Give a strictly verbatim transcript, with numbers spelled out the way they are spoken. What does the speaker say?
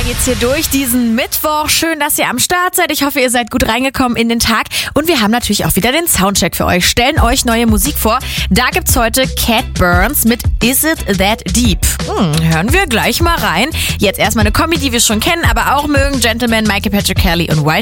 geht's hier durch diesen Mittwoch. Schön, dass ihr am Start seid. Ich hoffe, ihr seid gut reingekommen in den Tag. Und wir haben natürlich auch wieder den Soundcheck für euch. Stellen euch neue Musik vor. Da gibt's heute Cat Burns mit Is It That Deep. Hm, hören wir gleich mal rein. Jetzt erstmal eine Kombi, die wir schon kennen, aber auch mögen. Gentleman, Michael Patrick Kelly und White